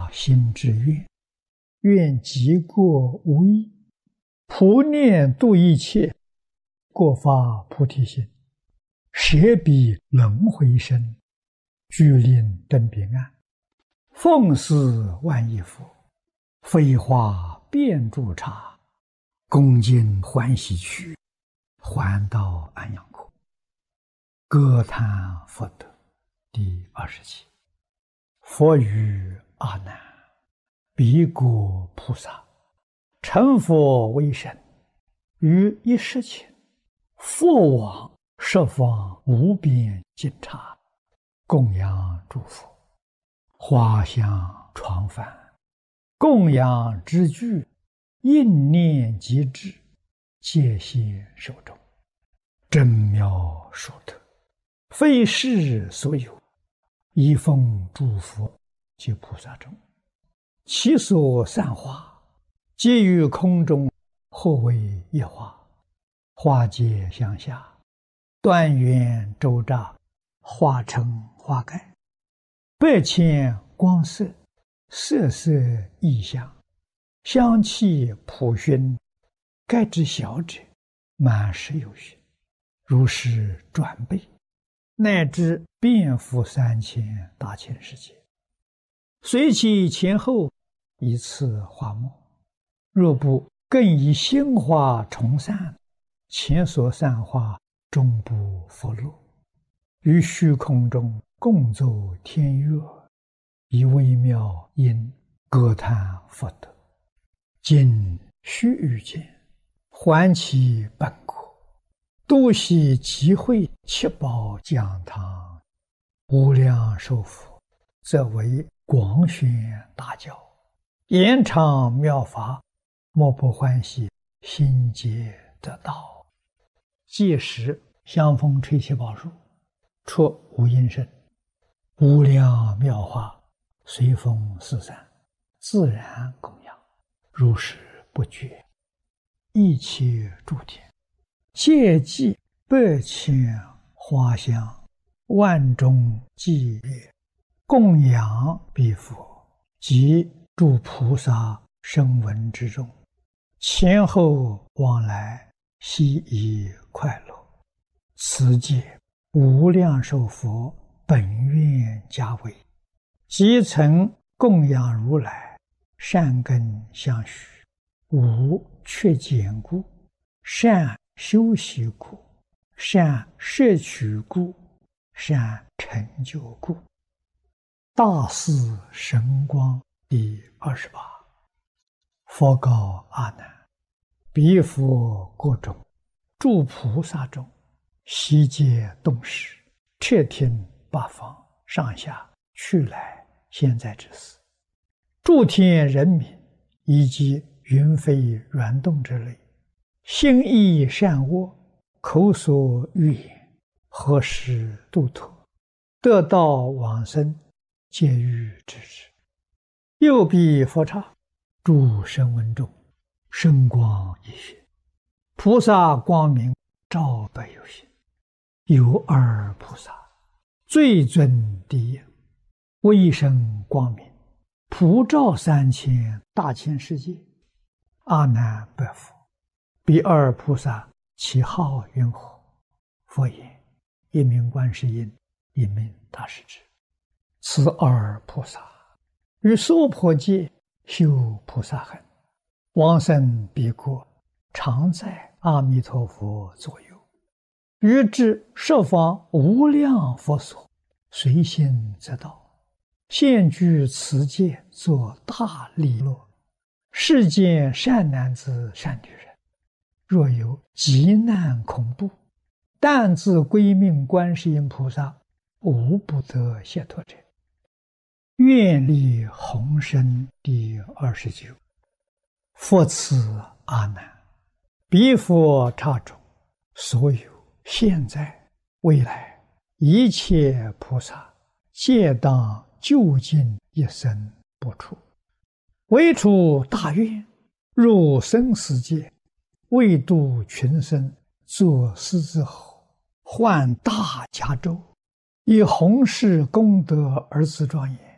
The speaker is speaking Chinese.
心之愿，愿极过无益，普念度一切，过发菩提心，舍彼轮回身，具令真彼岸，奉事万亿佛，飞花遍诸刹，恭敬欢喜去，还到安阳国。歌叹佛德第27。佛语阿难：彼国菩萨成佛为身，于一时前，佛往十方无边尽刹，供养诸佛，花香床幡，供养之具，应念即至，戒谢手中，真妙殊特，非世所有，一奉诸佛及菩萨中，其所散花，皆于空中，或为一花，花皆相下，断缘周匝，化成花盖，百千光色，色色异香，香气普熏，盖之小者满10有余，如是转倍，乃至遍覆3000大千世界，随其前后，一次花末，若不更以新花重散，前所散花终不复落，于虚空中共奏天乐，以微妙音歌叹佛德。今须臾间，还其本国，度悉集会七宝讲堂，无量寿佛，则为广宣大教，延长妙法，莫不欢喜，心皆得道。届时香风吹七宝树，出无音声，无量妙法随风四散，自然供养，如是不绝。一切诸天皆祭百千花香，万众伎乐，供养彼佛及诸菩萨声闻之中，前后往来，悉以快乐。此界无量寿佛本愿家为，即曾供养如来，善根相续，无缺减故，善修习故，善摄取故，善成就故。大士神光第28。佛告阿难：彼佛国中，诸菩萨中，悉皆动识，彻听八方上下去来现在之事，诸天人民以及云飞软动之类，心意善恶，口所欲言，何时度脱，得道往生，皆欲知之。右彼佛刹，诸声闻中，声光一现，菩萨光明照百有心，有二菩萨，最尊第一，威声光明，普照3000大千世界。阿难白佛：彼二菩萨其号云何？佛言：一名观世音，一名大势至。此二菩萨于娑婆界修菩萨行，往生彼国，常在阿弥陀佛左右，于至十方无量佛所，随心则到，现居此界，作大利乐。世间善男子善女人，若有急难恐怖，但自归命观世音菩萨，无不得解脱者。愿力宏深第29。佛此阿难：彼佛刹中，所有现在未来一切菩萨，皆当究竟一生不出，唯除大愿，入生死界，为度群生，作狮子吼，唤大迦咒，以弘誓功德而自庄严，